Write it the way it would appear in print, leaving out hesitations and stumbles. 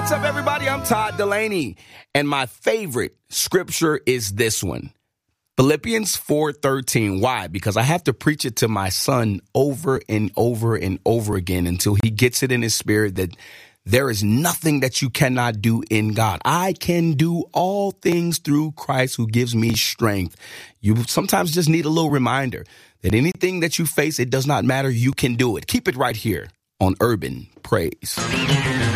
What's up, everybody? I'm Todd Delaney, and my favorite scripture is this one. Philippians 4:13. Why? Because I have to preach it to my son over and over and over again until he gets it in his spirit that there is nothing that you cannot do in God. I can do all things through Christ who gives me strength. You sometimes just need a little reminder that anything that you face, it does not matter. You can do it. Keep it right here on Urban Praise.